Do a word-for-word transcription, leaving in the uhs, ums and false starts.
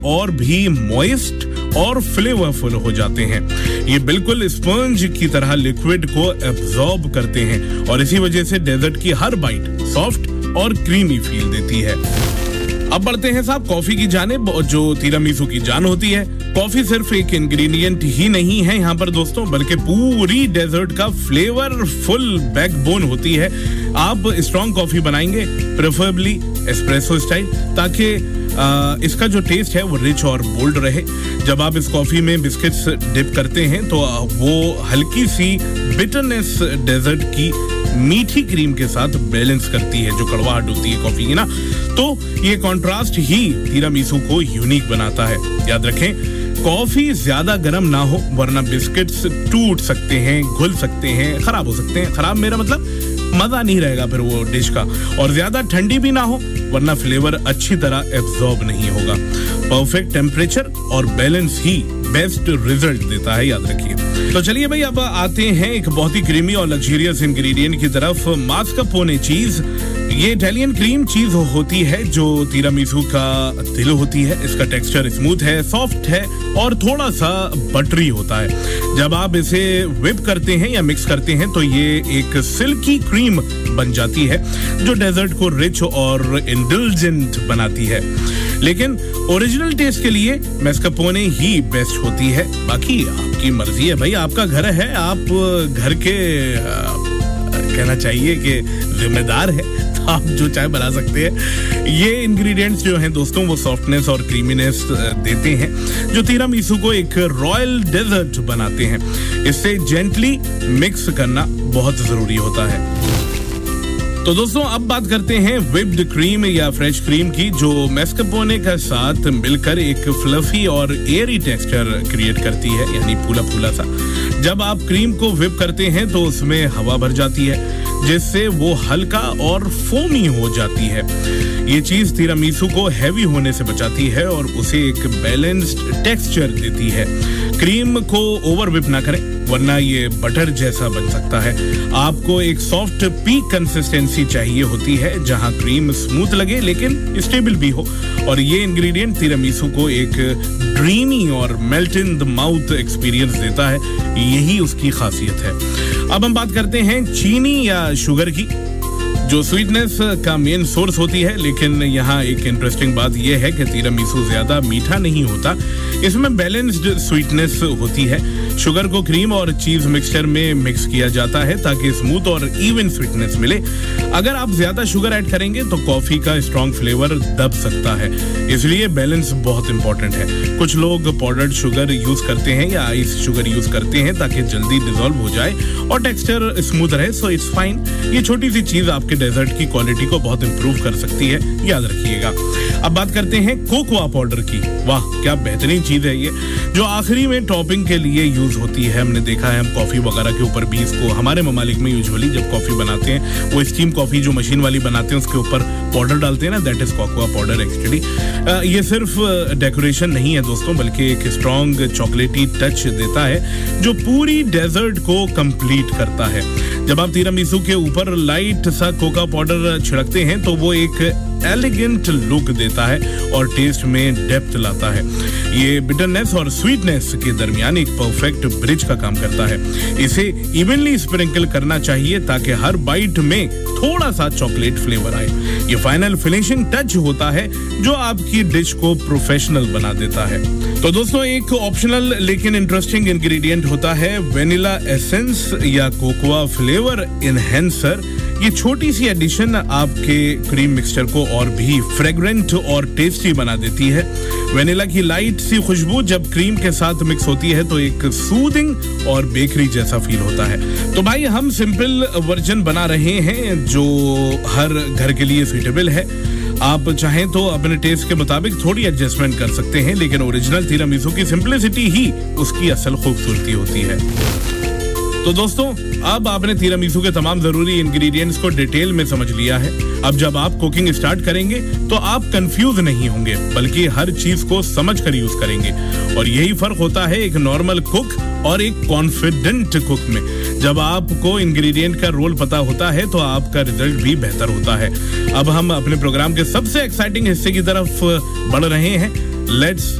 और भी मॉइस्ट और फ्लेवरफुल हो जाते हैं। ये बिल्कुल स्पंज की तरह लिक्विड को एब्जॉर्ब करते हैं और इसी वजह से डेजर्ट की हर बाइट सॉफ्ट और क्रीमी फील देती है। अब बढ़ते हैं साहब कॉफी की जानिब, जो तिरामिसू की जान होती है। कॉफी सिर्फ एक इंग्रेडिएंट ही नहीं है यहाँ पर दोस्तों, बल्कि पूरी डेजर्ट का फ्लेवरफुल बैकबोन होती है। आप स्ट्रॉन्ग कॉफी बनाएंगे, प्रेफरेबली एस्प्रेसो स्टाइल, ताकि आ, इसका जो टेस्ट है वो रिच और बोल्ड रहे। जब आप इस कॉफी में बिस्किट्स डिप करते हैं तो वो हल्की सी बिटरनेस डेजर्ट की मीठी क्रीम के साथ बैलेंस करती है, जो कड़वाहट होती है कॉफी की ना। तो ये कॉन्ट्रास्ट ही तिरामिसू को यूनिक बनाता है। याद रखें, कॉफी ज्यादा गर्म ना हो, वरना बिस्किट्स टूट सकते हैं, घुल सकते हैं, खराब हो सकते हैं। खराब मेरा मतलब मजा नहीं रहेगा फिर वो डिश का। और ज्यादा ठंडी भी ना हो, वरना फ्लेवर अच्छी तरह एब्जॉर्ब नहीं होगा। परफेक्ट टेम्परेचर और बैलेंस ही बेस्ट रिजल्ट देता है, याद रखिए। तो चलिए भाई, अब आते हैं एक बहुत ही क्रीमी और लग्जरियस इंग्रेडिएंट की तरफ, मास्कारपोने चीज। ये इटालियन क्रीम चीज होती है जो तिरामिसू का दिल होती है। इसका टेक्सचर स्मूथ है, सॉफ्ट है और थोड़ा सा बटरी होता है। जब आप इसे व्हिप करते हैं या मिक्स करते हैं तो ये एक सिल्की क्रीम बन जाती है, जो डेजर्ट को रिच और इंडल्जेंट बनाती है। लेकिन ओरिजिनल टेस्ट के लिए मास्कारपोने ही बेस्ट होती है। बाकी आपकी मर्जी है भाई, आपका घर है, आप घर के आ, कहना चाहिए कि जिम्मेदार है, तो आप जो चाहे बना सकते हैं। ये इंग्रेडिएंट्स जो हैं दोस्तों, वो सॉफ्टनेस और क्रीमीनेस देते हैं, जो तिरामिसू को एक रॉयल डेजर्ट बनाते हैं। इससे जेंटली मिक्स करना बहुत जरूरी होता है। तो दोस्तों, अब बात करते हैं व्हिप्ड क्रीम या फ्रेश क्रीम की, जो मास्कारपोने के साथ मिलकर एक फ्लफी और एयरी टेक्सचर क्रिएट करती है, यानी फूला फूला सा। जब आप क्रीम को व्हिप करते हैं तो उसमें हवा भर जाती है, जिससे वो हल्का और फोमी हो जाती है। ये चीज तिरामिसू को हैवी होने से बचाती है और उसे एक बैलेंस्ड टेक्सचर देती है। क्रीम को ओवर व्हिप ना करें, वरना ये बटर जैसा बन सकता है। आपको एक सॉफ्ट पीक कंसिस्टेंसी चाहिए होती है, जहां क्रीम स्मूथ लगे लेकिन स्टेबल भी हो। और ये इंग्रेडिएंट तिरामिसू को एक ड्रीमी और melt in the mouth experience देता है। यही उसकी खासियत है। अब हम बात करते हैं चीनी या शुगर की, जो स्वीटनेस का मेन सोर्स होती है। लेकिन यहाँ एक इंटरेस्टिंग बात यह है कि तिरामिसू ज्यादा मीठा नहीं होता, इसमें बैलेंस्ड स्वीटनेस होती है। शुगर को क्रीम और चीज मिक्सचर में मिक्स किया जाता है ताकि स्मूथ और इवन स्वीटनेस मिले। अगर आप ज्यादा शुगर ऐड करेंगे तो कॉफी का स्ट्रॉन्ग फ्लेवर दब सकता है, इसलिए बैलेंस बहुत इंपॉर्टेंट है। कुछ लोग पाउडर्ड शुगर यूज करते हैं या आइस शुगर यूज करते हैं ताकि जल्दी डिसॉल्व हो जाए और टेक्सचर स्मूथ रहे, सो इट्स फाइन। ये छोटी सी चीज आपके डेजर्ट की क्वालिटी को बहुत इंप्रूव कर सकती है, याद रखिएगा। अब बात करते हैं कोकोआ पाउडर की। वाह, क्या बेहतरीन चीज है ये, जो आखिरी में टॉपिंग के लिए यूज होती है। हमने देखा है, हम कॉफी वगैरह के ऊपर भी इसको, हमारे ममालिक में यूजुअली जब कॉफी बनाते हैं, वो स्टीम कॉफी जो मशीन वाली बनाते हैं उसके ऊपर पाउडर डालते हैं ना, that is cocoa powder actually. ये सिर्फ डेकोरेशन नहीं है दोस्तों, बल्कि एक स्ट्रॉन्ग चॉकलेटी टच देता है जो पूरी डेजर्ट को कंप्लीट करता है। जब आप तिरामिसू के ऊपर लाइट सा कोकोआ पाउडर छिड़कते हैं तो वो एक एलिगेंट लुक देता है और टेस्ट में डेप्थ लाता है। ये बिटरनेस और स्वीटनेस के दरमियान एक परफेक्ट ब्रिज का काम करता है। इसे इवनली स्प्रिंकल करना चाहिए ताकि हर बाइट में थोड़ा सा चॉकलेट फ्लेवर आए। ये फाइनल फिनिशिंग टच होता है जो आपकी डिश को प्रोफेशनल बना देता है। तो दोस्तों, एक ऑप्शनल लेकिन इंटरेस्टिंग इंग्रेडिएंट होता है वेनिला एसेंस या कोकोआ फ्लेवर इनहेंसर। ये छोटी सी एडिशन आपके क्रीम मिक्सचर को और भी फ्रेग्रेंट और टेस्टी बना देती है। वेनिला की लाइट सी खुशबू जब क्रीम के साथ मिक्स होती है तो एक सूदिंग और बेकरी जैसा फील होता है। तो भाई, हम सिंपल वर्जन बना रहे हैं जो हर घर के लिए सूटेबल है। आप चाहें तो अपने टेस्ट के मुताबिक थोड़ी एडजस्टमेंट कर सकते हैं, लेकिन ओरिजिनल तिरामिसू की सिंपलिसिटी ही उसकी असल खूबसूरती होती है। तो दोस्तों, अब आपने तिरामिसू के तमाम जरूरी इंग्रेडिएंट्स को डिटेल में समझ लिया है। अब जब आप कुकिंग स्टार्ट करेंगे तो आप कंफ्यूज नहीं होंगे, बल्कि हर चीज को समझ कर यूज करेंगे। और यही फर्क होता है एक नॉर्मल कुक और एक कॉन्फिडेंट कुक में। जब आपको इंग्रेडिएंट का रोल पता होता है तो आपका रिजल्ट भी बेहतर होता है। अब हम अपने प्रोग्राम के सबसे एक्साइटिंग हिस्से की तरफ बढ़ रहे हैं। लेट्स